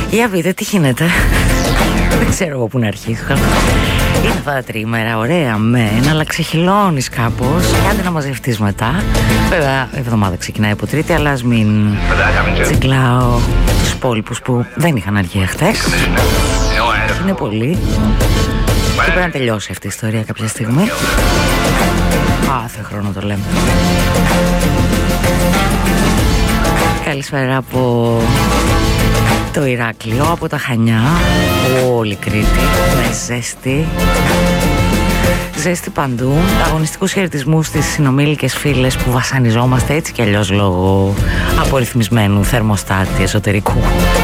Για πείτε τι γίνεται. Δεν ξέρω εγώ που να αρχίσω. Είναι αυτά τα τρίμερα, ωραία μεν, αλλά ξεχυλώνεις κάπως και άντε να μαζευτείς μετά. Βέβαια η εβδομάδα ξεκινάει από Τρίτη, αλλά ας μην τσιγκλάω τους υπόλοιπους που δεν είχαν αργία χτες. Είναι πολύ και πρέπει να τελειώσει αυτή η ιστορία κάποια στιγμή. Κάθε χρόνο το λέμε. Καλησπέρα από το Ηράκλειο, από τα Χανιά, όλη Κρήτη, με ζέστη. Ζέστη παντού. Αγωνιστικούς χαιρετισμούς στις συνομήλικες φίλες που βασανιζόμαστε έτσι κι αλλιώς λόγω απορριθμισμένου θερμοστάτη εσωτερικού.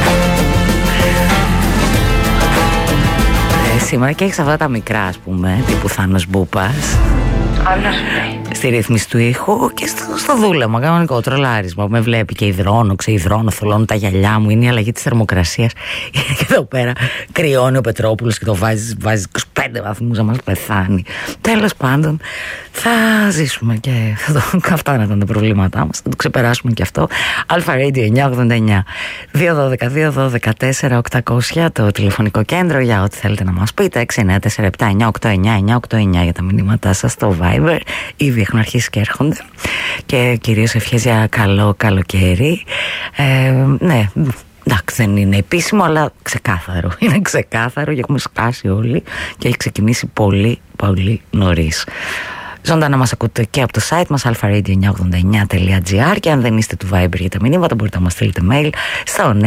Σήμερα και έχεις αυτά τα μικρά, ας πούμε, τύπου Θάνος Μπούπας, στη ρύθμιση του ήχου και στο δούλεμα, κανονικό τρολάρισμα. Με βλέπει και υδρώνω, θολώνω τα γυαλιά μου. Είναι η αλλαγή της θερμοκρασίας. Και εδώ πέρα κρυώνει ο Πετρόπουλος και το βάζει 25 βαθμούς να μας πεθάνει. Τέλος πάντων, θα ζήσουμε και αυτά να ήταν τα προβλήματά μας. Θα το ξεπεράσουμε και αυτό. Αλφα Radio 989 212-212-4 800 το τηλεφωνικό κέντρο για ό,τι θέλετε να μας πείτε. 694-7-989-989 για τα μηνύματά σας στο Viber. Ήδη έχουν αρχίσει και έρχονται. Και κυρίως ευχές για καλό καλοκαίρι. Ναι, εντάξει, δεν είναι επίσημο, αλλά ξεκάθαρο. Είναι ξεκάθαρο και έχουμε σκάσει όλοι και έχει ξεκινήσει πολύ πολύ νωρίς. Ζωντανά μας ακούτε και από το site μας alpharadio989.gr και αν δεν είστε του Viber για τα μηνύματα μπορείτε να μας στείλετε mail στο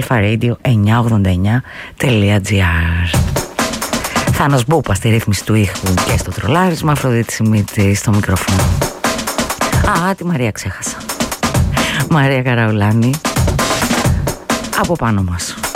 onera@alpharadio989.gr. Θάνος Μπούπα στη ρύθμιση του ήχου και στο τρολάρισμα, Αφροδίτη Σιμίτη στο μικρόφωνο. Α, τη Μαρία ξέχασα. Μαρία Καραουλάνη από πάνω μας.